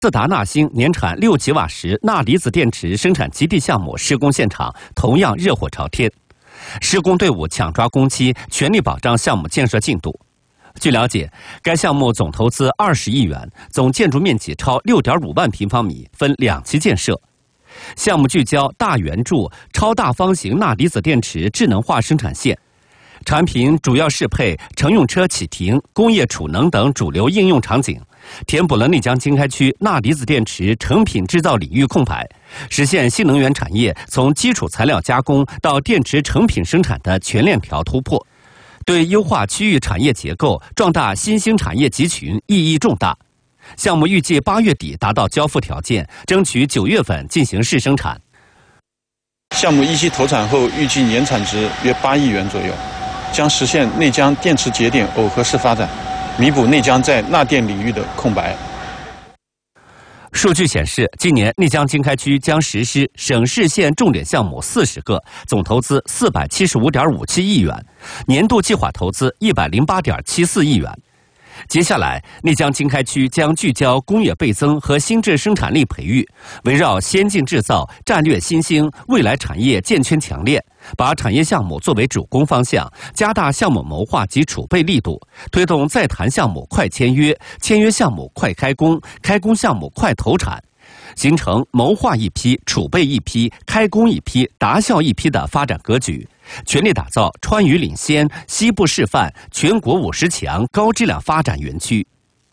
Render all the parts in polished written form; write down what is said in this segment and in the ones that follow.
斯达纳星年产6吉瓦时钠离子电池生产基地项目施工现场同样热火朝天，施工队伍抢抓工期，全力保障项目建设进度。据了解，该项目总投资20亿元，总建筑面积超6.5万平方米，分2期建设。项目聚焦大圆柱超大方形钠离子电池智能化生产线，产品主要适配乘用车启停、工业储能等主流应用场景，填补了内江经开区钠离子电池成品制造领域空白，实现新能源产业从基础材料加工到电池成品生产的全链条突破，对优化区域产业结构、壮大新兴产业集群意义重大。项目预计8月底达到交付条件，争取9月份进行试生产。 项目一期投产后，预计年产值约8亿元左右，将实现内江电池节点耦合式发展，弥补内江在钠电领域的空白。 数据显示，今年内江经开区将实施省市县重点项目40个，总投资475.57亿元，年度计划投资108.74亿元。接下来，内江经开区将聚焦工业倍增和新质生产力培育，围绕先进制造、战略新兴、未来产业建圈强链，把产业项目作为主攻方向，加大项目谋划及储备力度，推动在谈项目快签约、签约项目快开工、开工项目快投产，形成谋划一批、储备一批、开工一批、达效一批的发展格局，全力打造川渝领先、西部示范、全国50强高质量发展园区。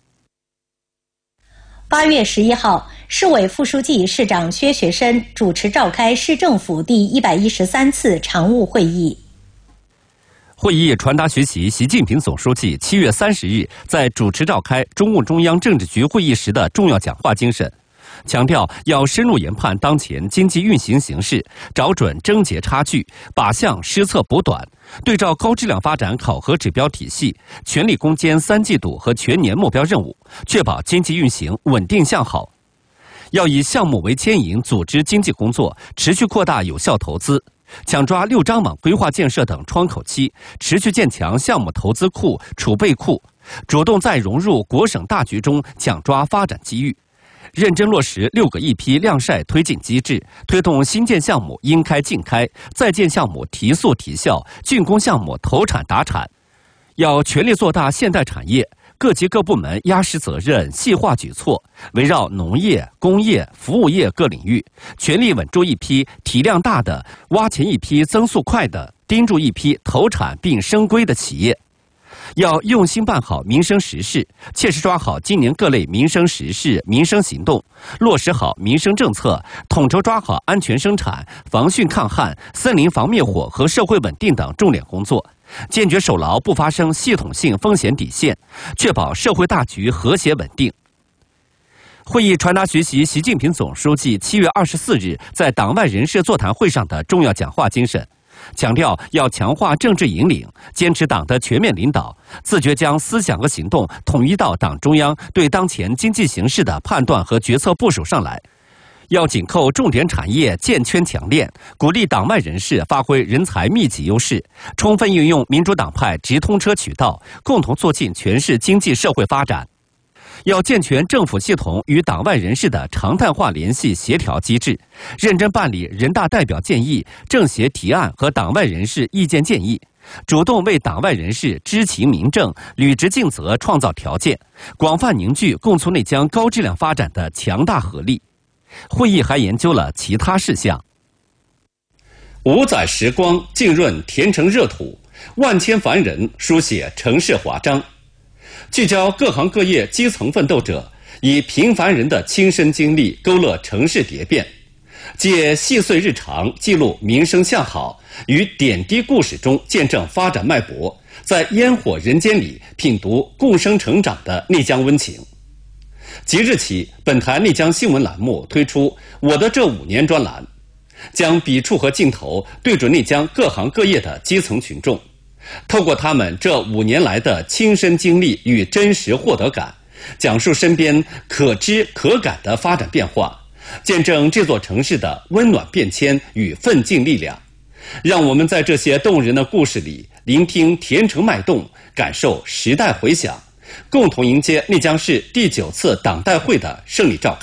8月11号，市委副书记、市长薛学深主持召开市政府第113次常务会议。 会议传达学习习近平总书记7月30日在主持召开中共中央政治局会议时的重要讲话精神，强调要深入研判当前经济运行形势，找准症结差距，靶向施策补短，对照高质量发展考核指标体系，全力攻坚3季度和全年目标任务，确保经济运行稳定向好。要以项目为牵引，组织经济工作，持续扩大有效投资，抢抓6张网规划建设等窗口期，持续建强项目投资库、储备库，主动再融入国省大局中，抢抓发展机遇。认真落实6个一批晾晒推进机制，推动新建项目应开尽开，在建项目提速提效，竣工项目投产达产。要全力做大现代产业，各级各部门压实责任，细化举措，围绕农业、工业、服务业各领域，全力稳住一批体量大的、挖潜一批增速快的、盯住一批投产并升规的企业。要用心办好民生实事，切实抓好今年各类民生实事、民生行动，落实好民生政策，统筹抓好安全生产、防汛抗旱、森林防灭火和社会稳定等重点工作，坚决守牢不发生系统性风险底线，确保社会大局和谐稳定。会议传达学习习近平总书记7月24日在党外人士座谈会上的重要讲话精神，强调要强化政治引领，坚持党的全面领导，自觉将思想和行动统一到党中央对当前经济形势的判断和决策部署上来。要紧扣重点产业建圈强链，鼓励党外人士发挥人才密集优势，充分运用民主党派直通车渠道，共同促进全市经济社会发展。要健全政府系统与党外人士的常态化联系协调机制，认真办理人大代表建议、政协提案和党外人士意见建议，主动为党外人士知情明政、履职尽责创造条件，广泛凝聚共促内江高质量发展的强大合力。会议还研究了其他事项。5载时光浸润田城热土，万千凡人书写城市华章。聚焦各行各业基层奋斗者，以平凡人的亲身经历勾勒城市蝶变，借细碎日常记录民生向好，于点滴故事中见证发展脉搏，在烟火人间里品读共生成长的内江温情。即日起，本台内江新闻栏目推出我的这5年专栏，将笔触和镜头对准内江各行各业的基层群众，透过他们这5年来的亲身经历与真实获得感，讲述身边可知可感的发展变化，见证这座城市的温暖变迁与奋进力量。让我们在这些动人的故事里聆听田城脉动，感受时代回响，共同迎接内江市第9次党代会的胜利召开。